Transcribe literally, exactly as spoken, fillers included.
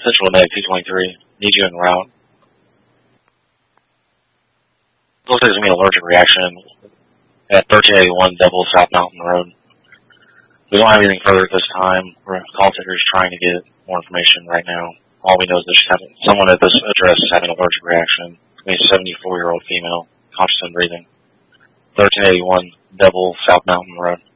Central Neg two twenty-three. Need you en route. Looks like there's going to be an allergic reaction at thirteen eighty-one Devil South Mountain Road. We don't have anything further at this time. We're call center is trying to get more information right now. All we know is there's having, someone at this address is having an allergic reaction. It's a seventy-four-year-old female, conscious and breathing. thirteen eighty-one Devil South Mountain Road.